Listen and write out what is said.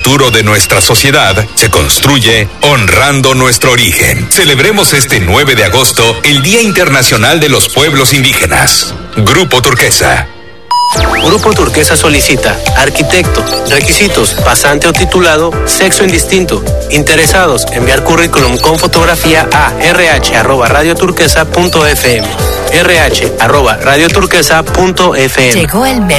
futuro de nuestra sociedad se construye honrando nuestro origen. Celebremos este 9 de agosto el Día Internacional de los Pueblos Indígenas. Grupo Turquesa. Grupo Turquesa solicita arquitecto, requisitos, pasante o titulado, sexo indistinto. Interesados, enviar currículum con fotografía a rh@radioturquesa.fm. rh@radioturquesa.fm. Llegó el